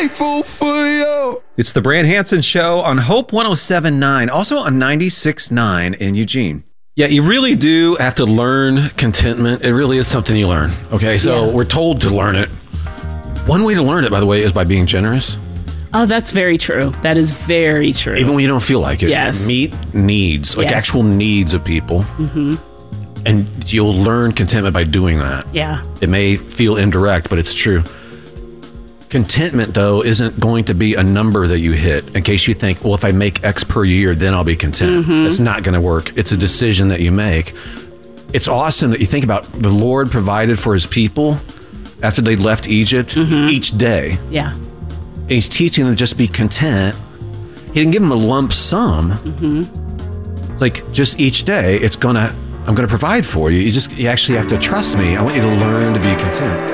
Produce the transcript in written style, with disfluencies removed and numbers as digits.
grateful for you. It's the Brand Hansen Show on Hope 107.9, also on 96.9 in Eugene. Yeah, you really do have to learn contentment. It really is something you learn. Okay, so we're told to learn it. One way to learn it, by the way, is by being generous. Oh, that's very true. That is very true. Even when you don't feel like it. Yes. Meet needs, like actual needs of people. Mm-hmm. And you'll learn contentment by doing that. Yeah. It may feel indirect, but it's true. Contentment, though, isn't going to be a number that you hit in case you think, well, if I make X per year, then I'll be content. Mm-hmm. It's not going to work. It's a decision that you make. It's awesome that you think about the Lord provided for his people after they left Egypt each day. Yeah. And he's teaching them to just be content. He didn't give them a lump sum. It's like just each day, I'm going to provide for you. You actually have to trust me. I want you to learn to be content.